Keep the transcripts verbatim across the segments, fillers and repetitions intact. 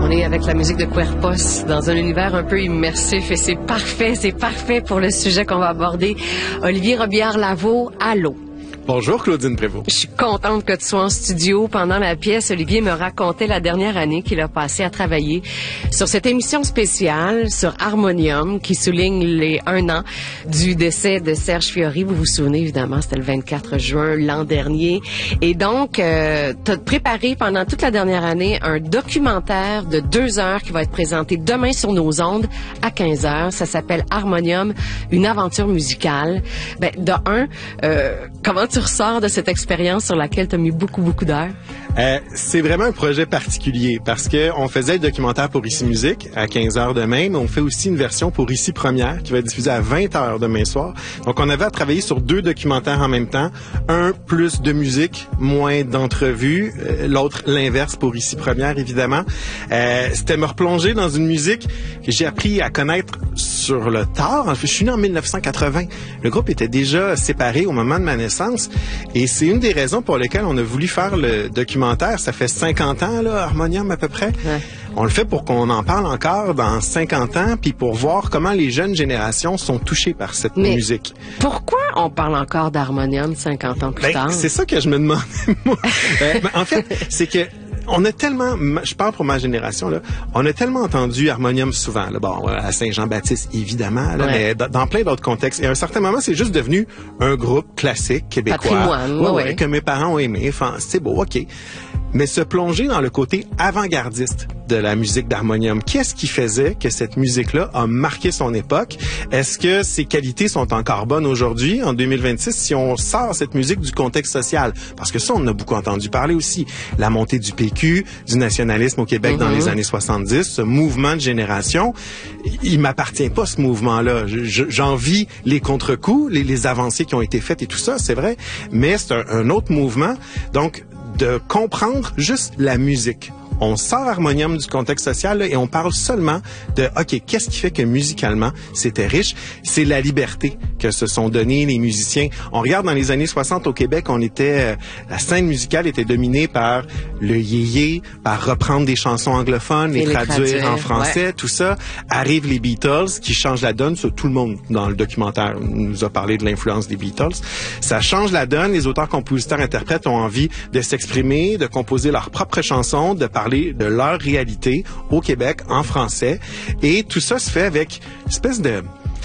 On est avec la musique de Cuerpos dans un univers un peu immersif et c'est parfait, c'est parfait pour le sujet qu'on va aborder. Olivier Robillard-Lavaux, allô? Bonjour Claudine Prévost. Je suis contente que tu sois en studio. Pendant la pièce, Olivier me racontait la dernière année qu'il a passé à travailler sur cette émission spéciale sur Harmonium qui souligne les un an du décès de Serge Fiori. Vous vous souvenez évidemment, c'était le vingt-quatre juin l'an dernier. Et donc, euh, tu as préparé pendant toute la dernière année un documentaire de deux heures qui va être présenté demain sur nos ondes à quinze heures. Ça s'appelle Harmonium, une aventure musicale. Ben, de un, euh, comment tu ressors de cette expérience sur laquelle tu as mis beaucoup, beaucoup d'heures? Euh, c'est vraiment un projet particulier parce que on faisait le documentaire pour Ici Musique à quinze heures demain, mais on fait aussi une version pour Ici Première qui va être diffusée à vingt heures demain soir. Donc, on avait à travailler sur deux documentaires en même temps. Un, plus de musique, moins d'entrevues. Euh, l'autre, l'inverse pour Ici Première, évidemment. Euh, c'était me replonger dans une musique que j'ai appris à connaître sur le tard. Je suis né en mille neuf cent quatre-vingts. Le groupe était déjà séparé au moment de ma naissance et c'est une des raisons pour lesquelles on a voulu faire le documentaire. Ça fait cinquante ans, là, Harmonium à peu près. Ouais. On le fait pour qu'on en parle encore dans cinquante ans, puis pour voir comment les jeunes générations sont touchées par cette Mais musique. Pourquoi on parle encore d'Harmonium cinquante ans plus ben, tard? C'est ça que je me demandais, moi. ben, en fait, c'est que on a tellement, je parle pour ma génération, là, on a tellement entendu Harmonium souvent, là, bon, à Saint-Jean-Baptiste, évidemment, là, ouais. mais dans plein d'autres contextes. Et à un certain moment, c'est juste devenu un groupe classique québécois. Patrimoine, ouais, ouais. ouais, que mes parents ont aimé. Enfin, c'est beau, OK. Mais se plonger dans le côté avant-gardiste de la musique d'Harmonium. Qu'est-ce qui faisait que cette musique-là a marqué son époque? Est-ce que ses qualités sont encore bonnes aujourd'hui, en deux mille vingt-six, si on sort cette musique du contexte social? Parce que ça, on en a beaucoup entendu parler aussi. La montée du P Q, du nationalisme au Québec mm-hmm. dans les années soixante-dix, ce mouvement de génération, il m'appartient pas, ce mouvement-là. Je, j'en vis les contre-coups, les, les avancées qui ont été faites et tout ça, c'est vrai, mais c'est un, un autre mouvement. Donc, de comprendre juste la musique. On sort Harmonium du contexte social là, et on parle seulement de, OK, qu'est-ce qui fait que musicalement, c'était riche? C'est la liberté que se sont donnés les musiciens. On regarde dans les années soixante au Québec, on était, euh, la scène musicale était dominée par le yéyé, par reprendre des chansons anglophones, les, les traduire, traduire en français, ouais. Tout ça. Arrivent les Beatles qui changent la donne. Sur tout le monde dans le documentaire nous a parlé de l'influence des Beatles. Ça change la donne. Les auteurs, compositeurs, interprètes ont envie de s'exprimer, de composer leurs propres chansons, de parler de leur réalité au Québec en français. Et tout ça se fait avec une espèce de...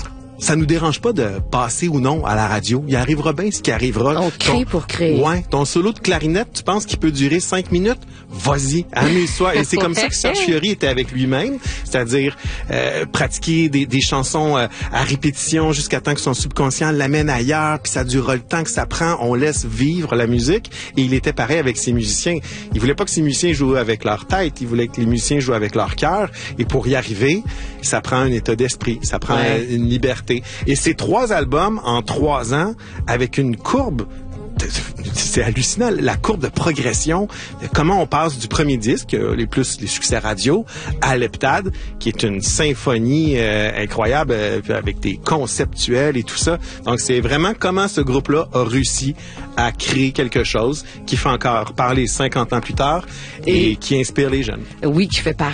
Ça nous dérange pas de passer ou non à la radio. Il arrivera bien ce qui arrivera. On crée ton, pour créer. Ouais. Ton solo de clarinette, tu penses qu'il peut durer cinq minutes? Vas-y, amuse-toi. Et c'est comme ça que Serge Fiori était avec lui-même. C'est-à-dire, euh, pratiquer des, des chansons euh, à répétition jusqu'à temps que son subconscient l'amène ailleurs, puis ça durera le temps que ça prend. On laisse vivre la musique. Et il était pareil avec ses musiciens. Il voulait pas que ses musiciens jouent avec leur tête. Il voulait que les musiciens jouent avec leur cœur. Et pour y arriver, ça prend un état d'esprit. Ça prend ouais. une liberté. Et ces trois albums en trois ans, avec une courbe, c'est hallucinant, la courbe de progression, de comment on passe du premier disque, les plus les succès radio, à l'Heptade, qui est une symphonie euh, incroyable, euh, avec des conceptuels et tout ça. Donc, c'est vraiment comment ce groupe-là a réussi à créer quelque chose qui fait encore parler cinquante ans plus tard et, et qui inspire les jeunes. Oui, qui fait parler.